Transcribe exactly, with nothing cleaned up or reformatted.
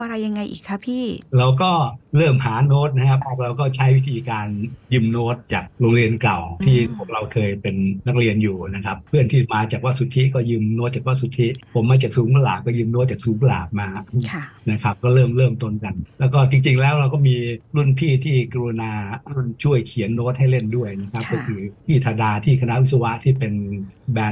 อะไรยังไงอีกคะพี่เราก็เริ่มหาโน้ตนะครับเราก็ใช้วิธีการยืมโน้ตจากโรงเรียนเก่าอืที่พวกเรามเคยเป็นนักเรียนอยู่นะครับเพื่อนที่มาจากวัดสุทธิก็ยืมโน้ตจากวัดสุทธิผมมาจากสูงกุหลาบก็ยืมโน้ตจากสูงกุหลาบมาค่ะนะครับก็เริ่มเริ่มต้นกันแล้วก็จริงๆแล้วเราก็มีรุ่นพี่ที่กรุณาช่วยเขียนโน้ตให้เล่นด้วยนะครับก็ค่ะคือพี่ธดาที่คณะวิศวะที่เป็นแบรนด์